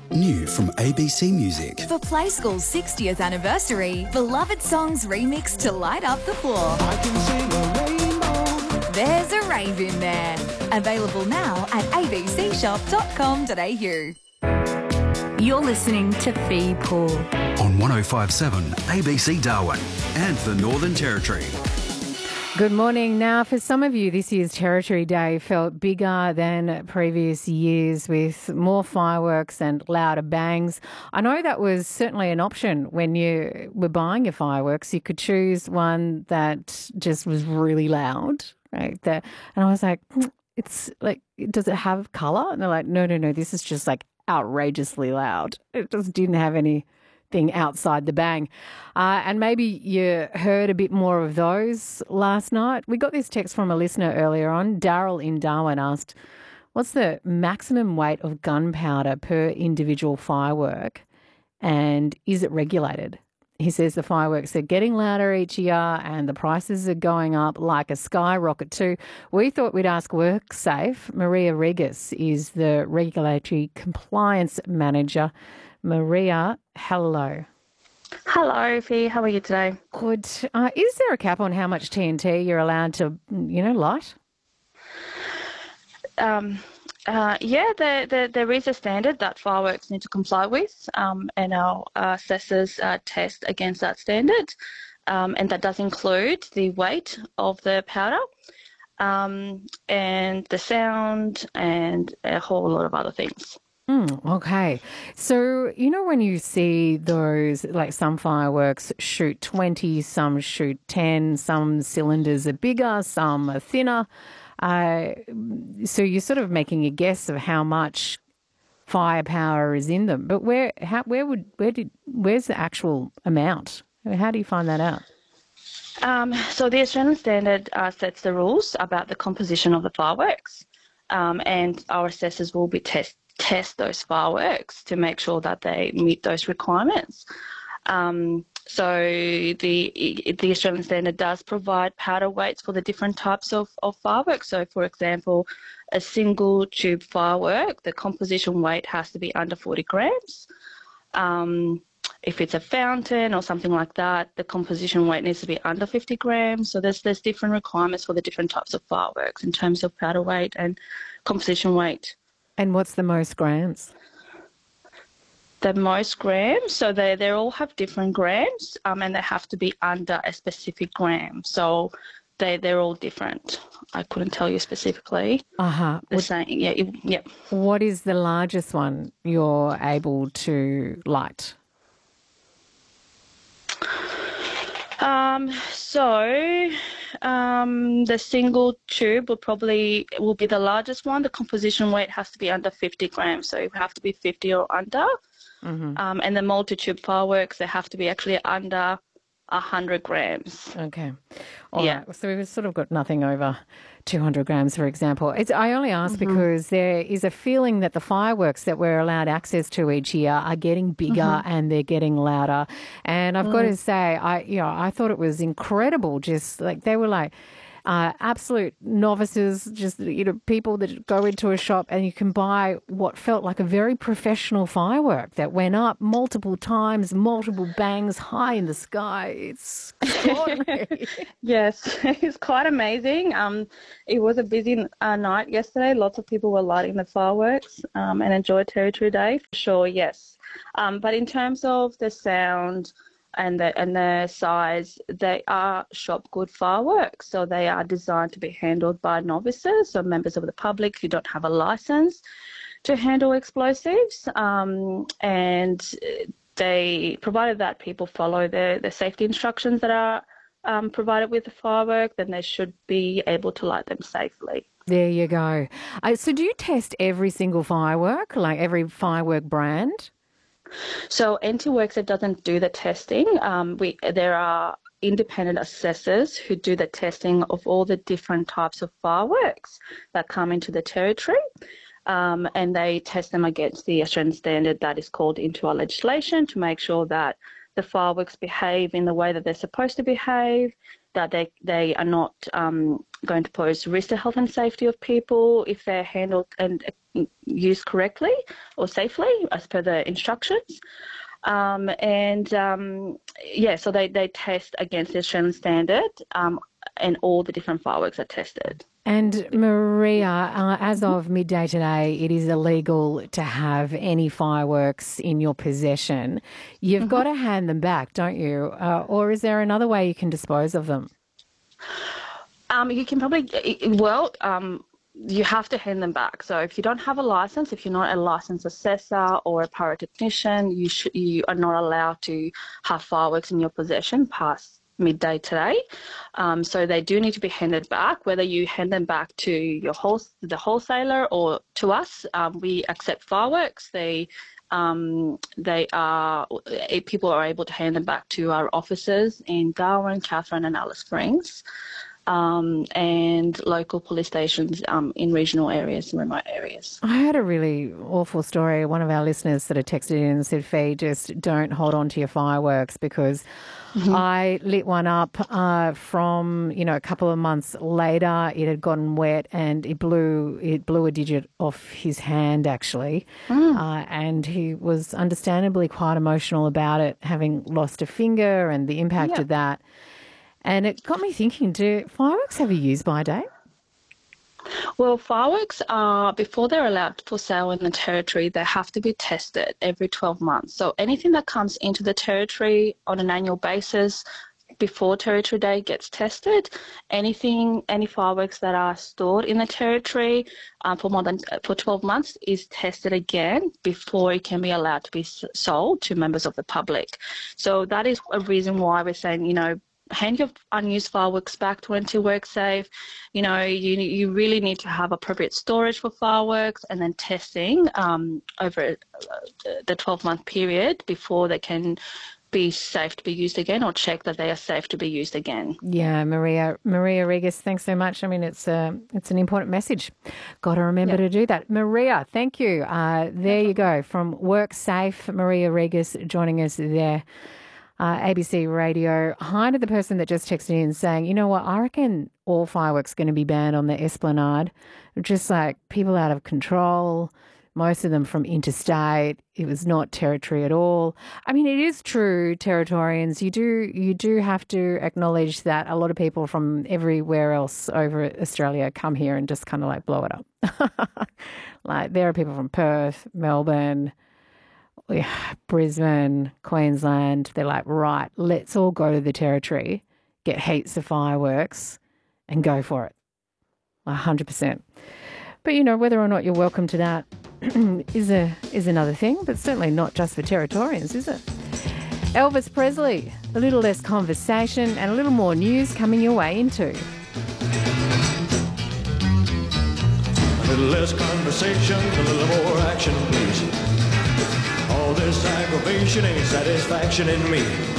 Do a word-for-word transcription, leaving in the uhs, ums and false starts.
New from A B C Music. For Play School's sixtieth anniversary, beloved songs remixed to light up the floor. I can sing a rainbow. There's a rave in there. Available now at a b c shop dot com dot a u. You're listening to Fee Pool On one oh five point seven A B C Darwin and the Northern Territory. Good morning. Now, for some of you, this year's Territory Day felt bigger than previous years with more fireworks and louder bangs. I know that was certainly an option when you were buying your fireworks. You could choose one that just was really loud, right? That, and I was like, it's like, does it have colour? And they're like, no, no, no, this is just like outrageously loud. It just didn't have any thing outside the bang. Uh, and maybe you heard a bit more of those last night. We got this text from a listener earlier on. Daryl in Darwin asked, what's the maximum weight of gunpowder per individual firework and is it regulated? He says the fireworks are getting louder each year and the prices are going up like a skyrocket too. We thought we'd ask WorkSafe. Maria Regis is the Regulatory Compliance Manager. Maria, hello. Hello, Fee. How are you today? Good. Uh, is there a cap on how much T N T you're allowed to, you know, light? Um, uh, yeah, there, there there is a standard that fireworks need to comply with, um, and our uh, assessors uh, test against that standard, um, and that does include the weight of the powder, um, and the sound, and a whole lot of other things. Mm, okay. So, you know, when you see those, like some fireworks shoot twenty, some shoot ten, some cylinders are bigger, some are thinner. Uh, so you're sort of making a guess of how much firepower is in them. But where, how, where would, where did, where's the actual amount? How do you find that out? Um, so the Australian Standard uh, sets the rules about the composition of the fireworks, um, and our assessors will be test. test those fireworks to make sure that they meet those requirements. Um, so the the Australian Standard does provide powder weights for the different types of, of fireworks. So, for example, a single tube firework, the composition weight has to be under forty grams. Um, if it's a fountain or something like that, the composition weight needs to be under fifty grams. So there's there's different requirements for the different types of fireworks in terms of powder weight and composition weight. And what's the most grams? The most grams, so they, they all have different grams, um, and they have to be under a specific gram. So they, they're all different. I couldn't tell you specifically. Uh-huh. The same, yeah, it, yeah. What is the largest one you're able to light? Um, so um, the single tube will probably will be the largest one. The composition weight has to be under fifty grams, so it have to be fifty or under. Mm-hmm. Um, and the multi-tube fireworks, they have to be actually under one hundred grams. Okay. All yeah. right. So we've sort of got nothing over two hundred grams, for example. It's, I only ask mm-hmm. because there is a feeling that the fireworks that we're allowed access to each year are getting bigger mm-hmm. and they're getting louder. And I've mm. got to say, I you know, I thought it was incredible. Just like they were like uh, absolute novices, just, you know, people that go into a shop and you can buy what felt like a very professional firework that went up multiple times, multiple bangs high in the sky. It's extraordinary. Yes, it's quite amazing. Um, it was a busy uh, night yesterday. Lots of people were lighting the fireworks um, and enjoyed Territory Day, for sure, yes. Um, but in terms of the sound and the, and the size, they are shop good fireworks. So they are designed to be handled by novices, so members of the public who don't have a license to handle explosives. Um, and they, provided that people follow the, the safety instructions that are um, provided with the firework, then they should be able to light them safely. There you go. Uh, so do you test every single firework, like every firework brand? So N T Works doesn't do the testing. Um, we there are independent assessors who do the testing of all the different types of fireworks that come into the territory, um, and they test them against the Australian standard that is called into our legislation to make sure that the fireworks behave in the way that they're supposed to behave, that they, they are not um, going to pose risk to health and safety of people if they're handled and used correctly or safely as per the instructions. Um, and um, yeah, so they, they test against the Australian standard, um, and all the different fireworks are tested. And Maria, uh, as of midday today, it is illegal to have any fireworks in your possession. You've mm-hmm. got to hand them back, don't you? Uh, or is there another way you can dispose of them? Um, you can probably, well, um, you have to hand them back. So if you don't have a license, if you're not a licensed assessor or a pyrotechnician, you sh- you are not allowed to have fireworks in your possession past midday today. Um, so they do need to be handed back, whether you hand them back to your whole, the wholesaler or to us. Um, we accept fireworks. They um, they are people are able to hand them back to our offices in Darwin, Katherine and Alice Springs. Um, and local police stations um, in regional areas and remote areas. I heard a really awful story. One of our listeners sort of texted in and said, Fee, just don't hold on to your fireworks, because mm-hmm. I lit one up uh, from, you know, a couple of months later. It had gotten wet and it blew it blew a digit off his hand, actually. Mm. Uh, and he was understandably quite emotional about it, having lost a finger and the impact yeah. of that. And it got me thinking, do fireworks have a use-by date? Well, fireworks are, before they're allowed for sale in the territory, they have to be tested every twelve months. So anything that comes into the territory on an annual basis before Territory Day gets tested. Anything, any fireworks that are stored in the territory um, for more than for twelve months is tested again before it can be allowed to be sold to members of the public. So that is a reason why we're saying, you know, hand your unused fireworks back to N T WorkSafe. You know, you you really need to have appropriate storage for fireworks and then testing um, over the twelve-month period before they can be safe to be used again, or check that they are safe to be used again. Yeah, Maria Maria Regas, thanks so much. I mean, it's a, it's an important message. Got to remember yep. to do that. Maria, thank you. Uh, there you go. From WorkSafe, Maria Regas joining us there. Uh, A B C Radio. Hi to the person that just texted in saying, you know what, I reckon all fireworks are going to be banned on the Esplanade. Just like people out of control, most of them from interstate. It was not territory at all. I mean, it is true, Territorians. You do you do have to acknowledge that a lot of people from everywhere else over Australia come here and just kind of like blow it up. Like there are people from Perth, Melbourne, yeah, Brisbane, Queensland. They're like, right, let's all go to the territory, get heaps of fireworks and go for it. one hundred percent. But, you know, whether or not you're welcome to that is a is another thing, but certainly not just for Territorians, is it? Elvis Presley, a little less conversation and a little more news coming your way into. A little less conversation, a little more action, please. All this aggravation ain't satisfaction in me.